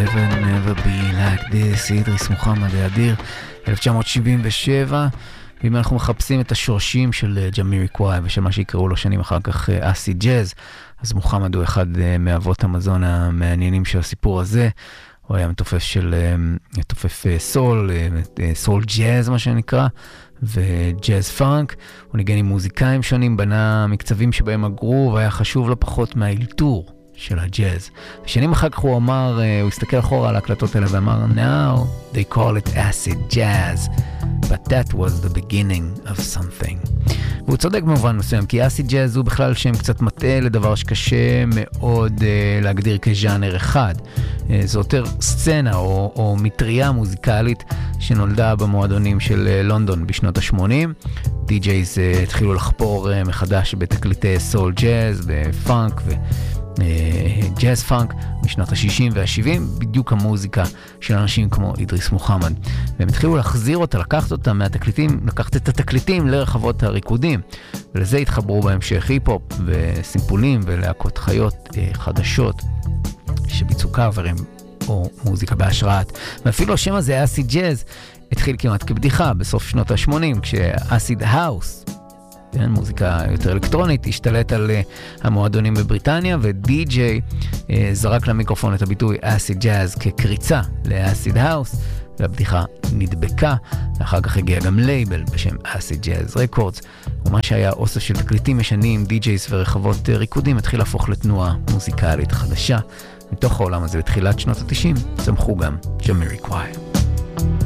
Never never be like this, אידריס מוחמד האדיר, 1977. ואם אנחנו מחפשים את השורשים של ג'מיריקוואי ושל מה שיקראו לו שנים אחר כך אסיד ג'אז, אז מוחמד הוא אחד מאבות המזון המעניינים של הסיפור הזה. הוא היה מתופף סול ג'אז מה שנקרא, וג'אז פאנק. הוא ניגן עם מוזיקאים שונים, בנה מקצבים שבהם הגרוב היה חשוב לא פחות מהאלתור של הג'אז. ושנים אחר כך הוא אמר, הוא הסתכל אחורה על ההקלטות האלה ואמר, Now they call it acid jazz, but that was the beginning of something. והוא צודק במובן מסוים, כי אסיד ג'אז הוא בכלל שם קצת מטעה לדבר שקשה מאוד להגדיר כז'אנר אחד. זו יותר סצנה או מטריה מוזיקלית שנולדה במועדונים של לונדון בשנות ה-80. די-ג'ייז התחילו לחפור מחדש בתקליטי סול ג'אז ופאנק ג'אז פאנק בשנות ה-60 וה-70, בדיוק המוזיקה של אנשים כמו אידריס מוחמד. והם התחילו להחזיר אותה, לקחת אותה מהתקליטים, לקחת את התקליטים לרחבות הריקודים, ולזה התחברו בהמשך היפ-הופ וסימפולים ולהקות חיות חדשות שביצעו קאברים או מוזיקה בהשראת. ואפילו השם הזה, אסיד ג'אז, התחיל כמעט כבדיחה בסוף שנות ה-80, כשאסיד האוס, מוזיקה יותר אלקטרונית, השתלט על המועדונים בבריטניה, ודי-ג'יי זרק למיקרופון את הביטוי אסיד ג'אז כקריצה לאסיד האוס, והבדיחה נדבקה. ואחר כך הגיע גם לייבל בשם אסיד ג'אז רקורדס, ומה שהיה אוסף של תקליטים ישנים, די-ג'ייס ורחבות ריקודים, התחיל להפוך לתנועה מוזיקלית חדשה. מתוך העולם הזה בתחילת שנות ה-90 צמחו גם ג'מיריקוואי.